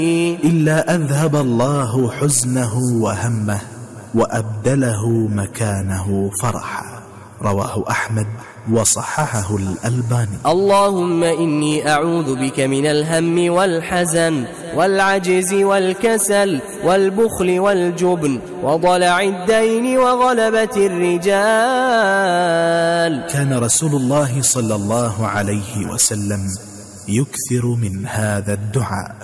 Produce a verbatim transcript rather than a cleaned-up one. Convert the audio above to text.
إلا أذهب الله حزنه وهمه وأبدله مكانه فرحا. رواه أحمد وصححه الألباني. اللهم إني أعوذ بك من الهم والحزن والعجز والكسل والبخل والجبن وضلع الدين وغلبة الرجال. كان رسول الله صلى الله عليه وسلم يكثر من هذا الدعاء.